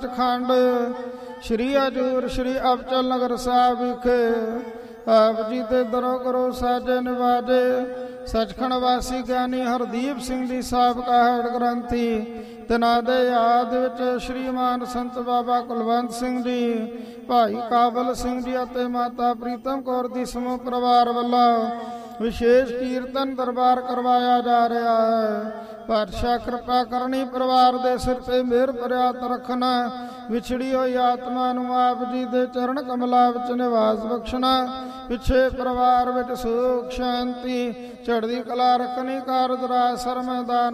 खंड श्री हजूर श्री अबचल नगर साहिब विखे आप जी ते दरो करो साजे निवाजे। सचखंड वासी ज्ञानी हरदीप सिंह जी साहब का हेड ग्रंथी तिना दे याद विच श्रीमान संत बाबा कुलवंत सिंह जी, भाई काबल सिंह जी अते माता प्रीतम कौर दी समूह परिवार वालों विशेष कीर्तन दरबार करवाया जा रहा है। पातशाह कृपा करनी परिवार दे सिर ते मेहर प्रयात रखना। विछड़ी हुई आत्मा नूं आप जी दे चरण कमलां विच निवास बख्शना। पिछे परिवार विच सुख शांति चढ़दी कला रखनी। कारज राज सरमदान